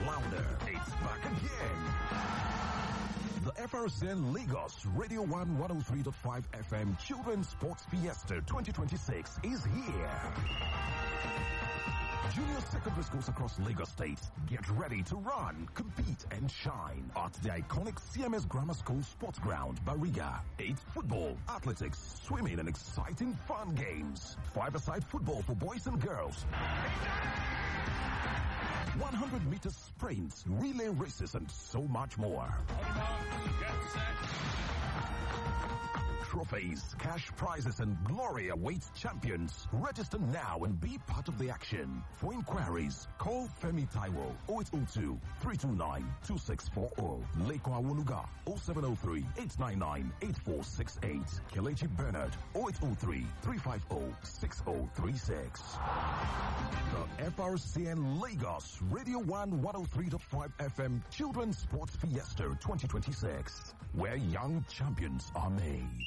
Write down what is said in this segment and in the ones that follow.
louder. It's back again. The FRCN Lagos Radio 1 103.5 FM Children's Sports Fiesta 2026 is here. Junior secondary schools across Lagos State, get ready to run, compete, and shine at the iconic CMS Grammar School Sports Ground, Bariga. 8 football, athletics, swimming, and exciting fun games. 5-a-side football for boys and girls. 100-meter sprints, relay races, and so much more. Trophies, cash prizes, and glory awaits champions. Register now and be part of the action. For inquiries, call Femi Taiwo 0802-329-2640. Leko Awoluga 0703-899-8468. Kelechi Bernard 0803-350-6036. The FRCN Lagos Radio 1 103.5 FM Children's Sports Fiesta 2026, where young champions are made.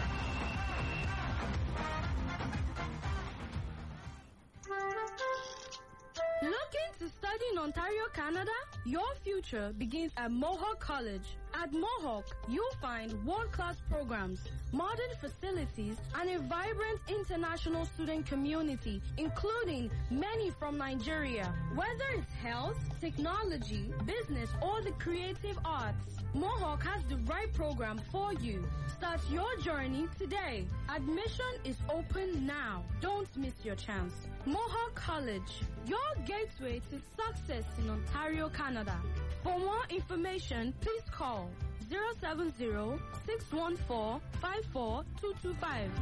Looking to study in Ontario, Canada? Your future begins at Mohawk College. At Mohawk, you'll find world-class programs, modern facilities, and a vibrant international student community, including many from Nigeria. Whether it's health, technology, business, or the creative arts, Mohawk has the right program for you. Start your journey today. Admission is open now. Don't miss your chance. Mohawk College, your gateway to success in Ontario, Canada. For more information, please call 070-614-54225.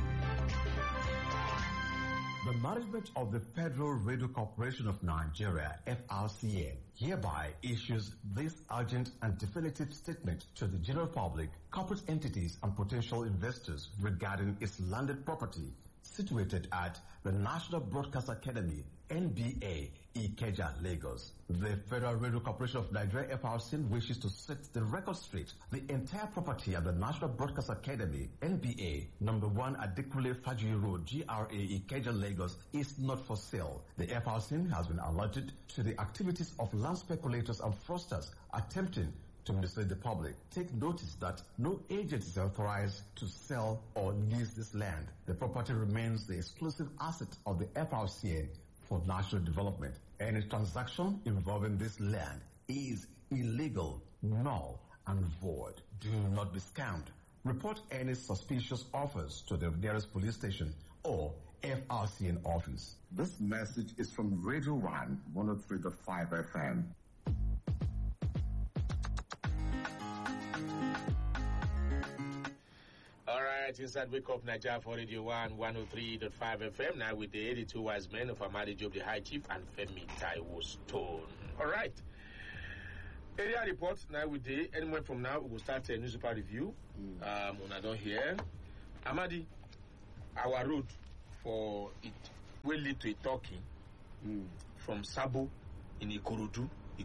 The management of the Federal Radio Corporation of Nigeria, FRCN, hereby issues this urgent and definitive statement to the general public, corporate entities, and potential investors regarding its landed property situated at the National Broadcast Academy, NBA, Ikeja, Lagos. The Federal Radio Corporation of Nigeria, FRCN, wishes to set the record straight. The entire property at the National Broadcast Academy, NBA, number 1 Adekunle Fajuyi Road, GRA, Ikeja, Lagos, is not for sale. The FRCN has been alerted to the activities of land speculators and fraudsters attempting to mislead the public. Take notice that no agent is authorized to sell or lease this land. The property remains the exclusive asset of the FRCN for national development. Any transaction involving this land is illegal, null, and void. Do not be scammed. Report any suspicious offers to the nearest police station or FRCN office. This message is from Radio 1 103.5 FM. All right, inside Wake Up Nigeria for Radio 1 103.5 FM, now with the 82 wise men of Amadi Job, the High Chief, and Femi Taiwo Stone. All right. Area report now with the, anywhere from now, we will start a newspaper review. When I don't hear. Amadi, our road for it will lead to a talking from Sabo in Ikorodu,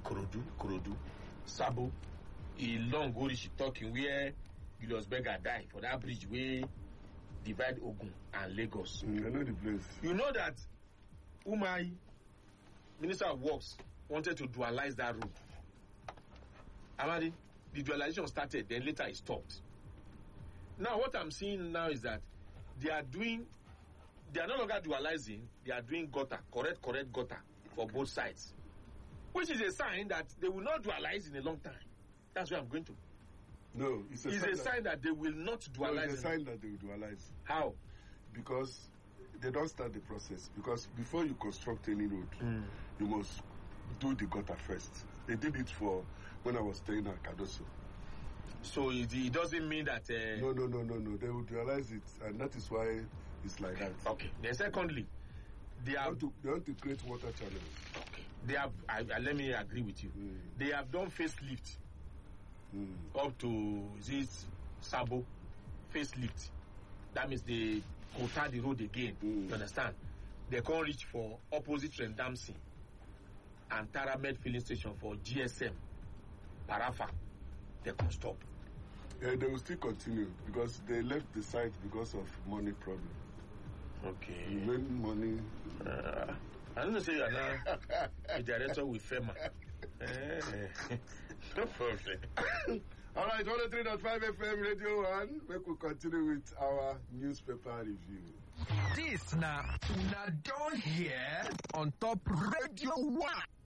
Sabo, a long Gorishi talking where Julius Berger died for that bridge where divide Ogun and Lagos. I know the place. You know that Umai, Minister of Works, wanted to dualize that road. Amadi, the dualization started, then later it stopped. Now what I'm seeing now is that they are no longer dualizing, they are doing gutter, correct gutter for both sides. Which is a sign that they will not dualize in a long time. That's where I'm going to. No, it's a sign that they will not dualize. No, it's a sign that they will dualize. How? Because they don't start the process. Because before you construct any road, you must do the gutter first. They did it for when I was staying at Cardoso. So it doesn't mean that... No. They will dualize it, and that is why it's like that. Okay. Then secondly, they want to create water channels. Okay. They have... let me agree with you. They have done facelift. Up to this Sabo facelift. That means they quota the road again. You understand? They can't reach for opposite Rendamsi and Taramed filling station for GSM, Parafa. They can stop. Yeah, they will still continue because they left the site because of money problem. Okay. When money. I don't know say you are now a director with FEMA. No problem. All right, 103.5 FM Radio 1. We could continue with our newspaper review. This now, don't hear on top Radio 1.